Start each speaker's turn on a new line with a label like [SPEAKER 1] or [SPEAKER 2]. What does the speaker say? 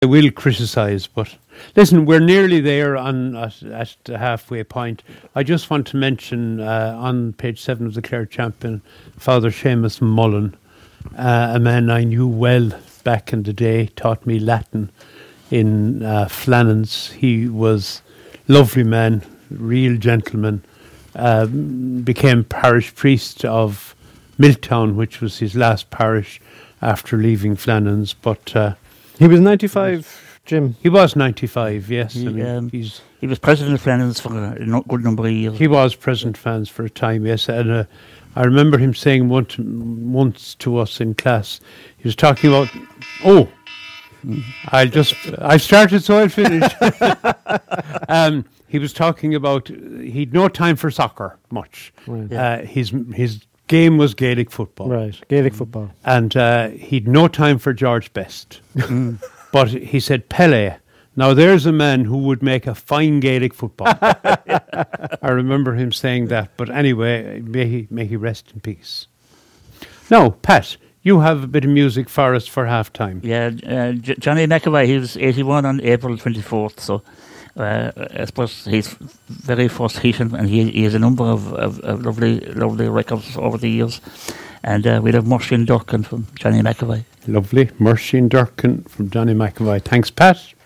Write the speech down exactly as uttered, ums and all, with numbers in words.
[SPEAKER 1] I will criticise, but listen, we're nearly there on at, at the halfway point. I just want to mention uh, on page seven of the Clare Champion, Father Seamus Mullen, uh, a man I knew well back in the day, taught me Latin in uh, Flannans. He was a lovely man, real gentleman, uh, became parish priest of Milltown, which was his last parish after leaving Flannans, but... Uh,
[SPEAKER 2] He was ninety-five, Jim.
[SPEAKER 1] He was ninety-five, yes.
[SPEAKER 3] He,
[SPEAKER 1] I mean,
[SPEAKER 3] um,
[SPEAKER 1] he's,
[SPEAKER 3] he was president of Flannans for a no- good number of years.
[SPEAKER 1] he was president fans for a time, yes. And uh, I remember him saying once, once to us in class, he was talking about, oh, I'll just, I've started so I'll finish. um, he was talking about, he'd no time for soccer much.
[SPEAKER 2] Right.
[SPEAKER 1] Uh, his his game was Gaelic football.
[SPEAKER 2] Right, Gaelic football.
[SPEAKER 1] And uh, he'd no time for George Best. But he said, Pele, now there's a man who would make a fine Gaelic football. I remember him saying that. But anyway, may he, may he rest in peace. Now, Pat, you have a bit of music for us for half-time.
[SPEAKER 3] Yeah, uh, J- Johnny McAvoy, he was eighty-one on April twenty-fourth, so uh, I suppose he's very first hit, and he, he has a number of, of, of lovely lovely records over the years. And uh, we'll have Morshin Durkin from Johnny McAvoy.
[SPEAKER 1] Lovely. Morshin Durkin from Johnny McAvoy. Thanks, Pat.